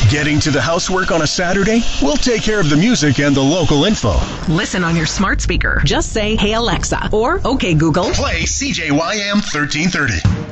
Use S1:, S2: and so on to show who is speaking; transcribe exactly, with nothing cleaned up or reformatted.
S1: Getting to the housework on a Saturday? We'll take care of the music and the local info.
S2: Listen on your smart speaker. Just say, "Hey Alexa," or "Okay Google."
S1: Play C J Y M thirteen thirty.